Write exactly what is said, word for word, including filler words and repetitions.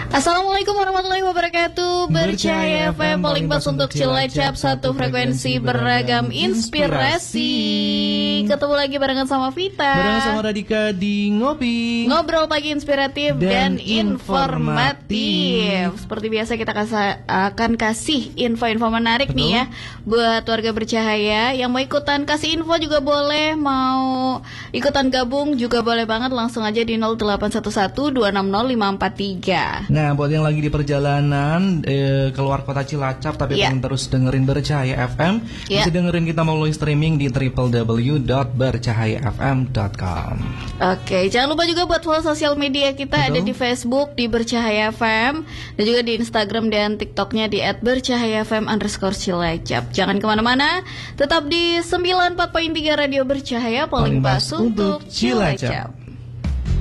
Assalamualaikum warahmatullahi wabarakatuh. Bercahaya F M, paling pas untuk Cilacap, satu frekuensi beragam inspirasi. Ketemu lagi barengan sama Vita, barengan sama Radika di Ngopi, ngobrol pagi inspiratif dan, dan informatif. Seperti biasa kita kas- akan kasih info-info menarik. Betul. Nih ya buat warga Bercahaya. Yang mau ikutan kasih info juga boleh, mau ikutan gabung juga boleh banget. Langsung aja di nol delapan satu satu dua enam nol lima empat tiga. Nah, buat yang lagi di perjalanan eh, keluar kota Cilacap tapi yeah. pengen terus dengerin Bercahaya F M, yeah. bisa dengerin kita melalui streaming di w w w dot bercahaya f m dot com. Oke, jangan lupa juga buat follow sosial media kita. Betul. Ada di Facebook di Bercahaya F M dan juga di Instagram dan TikToknya di et bercahaya f m underscore Cilacap. Jangan kemana-mana, tetap di sembilan puluh empat koma tiga Radio Bercahaya, paling, paling pas untuk Cilacap.